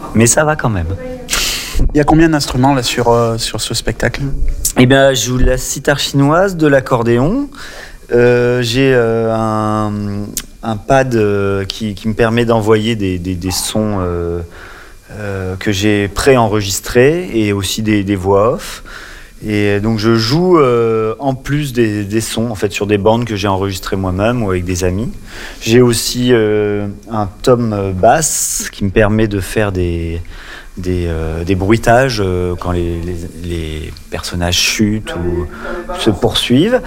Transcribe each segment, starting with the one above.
Mais ça va quand même. Il y a combien d'instruments là sur ce spectacle ? Eh bien, je joue de la sitar chinoise, de l'accordéon. J'ai un pad qui me permet d'envoyer des sons que j'ai pré-enregistrés et aussi des voix off. Et donc je joue en plus des sons en fait sur des bandes que j'ai enregistrées moi-même ou avec des amis. J'ai aussi un tom basse qui me permet de faire des bruitages quand les personnages chutent ou se poursuivent.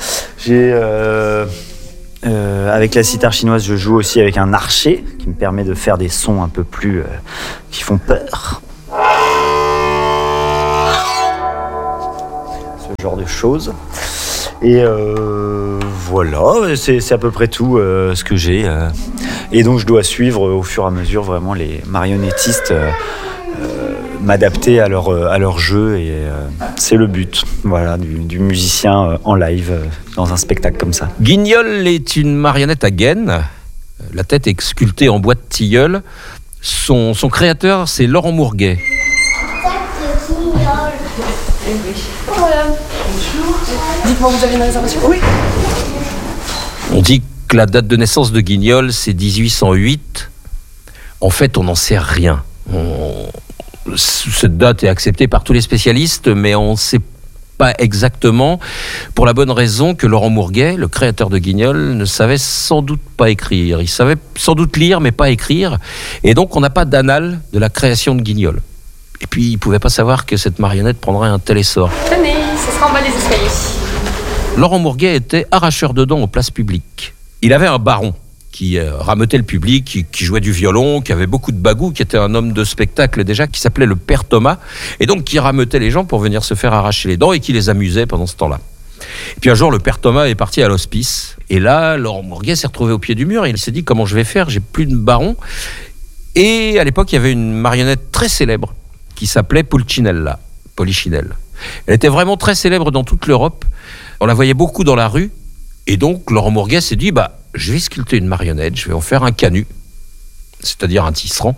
Avec la sitar chinoise, je joue aussi avec un archet qui me permet de faire des sons un peu plus qui font peur. Ce genre de choses. Et voilà, c'est à peu près tout ce que j'ai. Et donc je dois suivre au fur et à mesure vraiment les marionnettistes. M'adapter à leur jeu et c'est le but du musicien en live dans un spectacle comme ça. Guignol est une marionnette à gaine, la tête est sculptée en bois de tilleul. Son créateur, c'est Laurent Mourguet. Dites-moi, vous avez une réservation ? Oui. On dit que la date de naissance de Guignol, c'est 1808. En fait, on n'en sait rien. Cette date est acceptée par tous les spécialistes, mais on ne sait pas exactement, pour la bonne raison que Laurent Mourguet, le créateur de Guignol, ne savait sans doute pas écrire. Il savait sans doute lire, mais pas écrire. Et donc, on n'a pas d'annales de la création de Guignol. Et puis, il ne pouvait pas savoir que cette marionnette prendrait un tel essor. Tenez, ce sera en bas des escaliers. Laurent Mourguet était arracheur de dents aux places publiques. Il avait un baron qui rameutait le public, qui jouait du violon, qui avait beaucoup de bagou, qui était un homme de spectacle déjà, qui s'appelait le Père Thomas, et donc qui rameutait les gens pour venir se faire arracher les dents et qui les amusait pendant ce temps-là. Et puis un jour, le Père Thomas est parti à l'hospice, et là, Laurent Mourguet s'est retrouvé au pied du mur, et il s'est dit, comment je vais faire ? J'ai plus de baron. Et à l'époque, il y avait une marionnette très célèbre qui s'appelait Polichinelle. Elle était vraiment très célèbre dans toute l'Europe, on la voyait beaucoup dans la rue, et donc Laurent Mourguet s'est dit, je vais sculpter une marionnette, je vais en faire un canut, c'est-à-dire un tisserand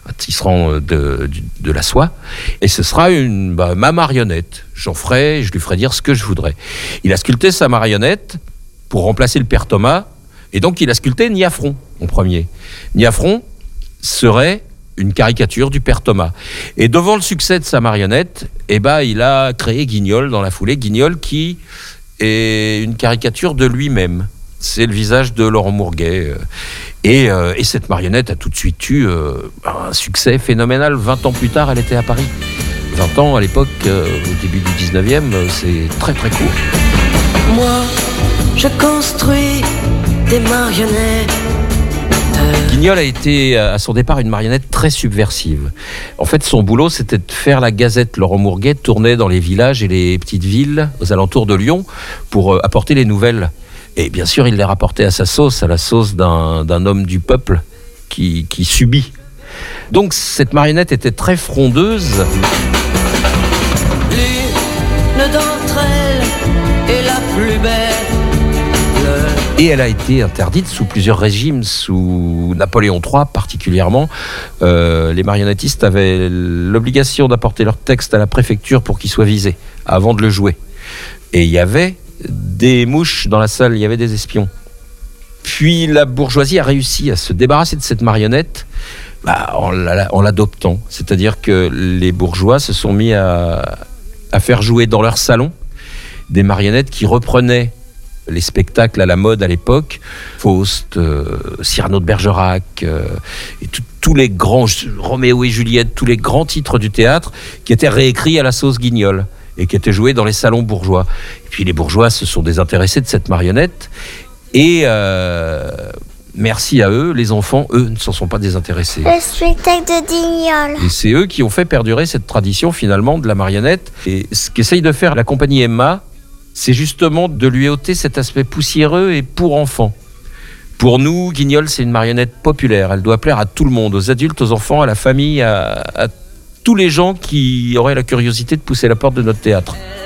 de la soie, et ce sera ma marionnette. Je lui ferai dire ce que je voudrais. Il a sculpté sa marionnette pour remplacer le Père Thomas, et donc il a sculpté Niafron en premier. Niafron serait une caricature du Père Thomas. Et devant le succès de sa marionnette, il a créé Guignol dans la foulée, Guignol qui est une caricature de lui-même. C'est le visage de Laurent Mourguet. Et cette marionnette a tout de suite eu un succès phénoménal. 20 ans plus tard, elle était à Paris. 20 ans, à l'époque, au début du 19e, c'est très très court. Moi, je construis des marionnettes. Guignol a été, à son départ, une marionnette très subversive. En fait, son boulot, c'était de faire la gazette. Laurent Mourguet tournait dans les villages et les petites villes aux alentours de Lyon pour apporter les nouvelles. Et bien sûr, il les rapportait à sa sauce, à la sauce d'un homme du peuple qui subit. Donc, cette marionnette était très frondeuse. L'une d'entre elles est la plus belle. Et elle a été interdite sous plusieurs régimes, sous Napoléon III particulièrement. Les marionnettistes avaient l'obligation d'apporter leur texte à la préfecture pour qu'il soit visé, avant de le jouer. Et il y avait des mouches dans la salle, il y avait des espions. Puis la bourgeoisie a réussi à se débarrasser de cette marionnette en l'adoptant. C'est-à-dire que les bourgeois se sont mis à faire jouer dans leur salon des marionnettes qui reprenaient les spectacles à la mode à l'époque, Faust, Cyrano de Bergerac, et tous les grands, Roméo et Juliette, tous les grands titres du théâtre qui étaient réécrits à la sauce Guignol et qui étaient joués dans les salons bourgeois. Et puis les bourgeois se sont désintéressés de cette marionnette et merci à eux, les enfants, eux, ne s'en sont pas désintéressés. Le spectacle de Guignol. Et c'est eux qui ont fait perdurer cette tradition finalement de la marionnette. Et ce qu'essaye de faire la compagnie Emma, c'est justement de lui ôter cet aspect poussiéreux et pour enfants. Pour nous, Guignol, c'est une marionnette populaire. Elle doit plaire à tout le monde, aux adultes, aux enfants, à la famille, à tous les gens qui auraient la curiosité de pousser la porte de notre théâtre.